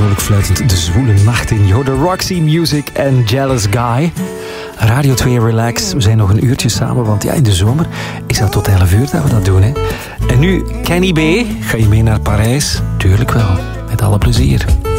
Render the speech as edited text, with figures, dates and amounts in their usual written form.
vrolijk fluitend de zwoele nacht in. Je hoorde Roxy Music en Jealous Guy. Radio 2 Relax. We zijn nog een uurtje samen, want ja, in de zomer is dat tot 11 uur dat we dat doen. Hè. En nu, Kenny B. Ga je mee naar Parijs? Tuurlijk wel, met alle plezier.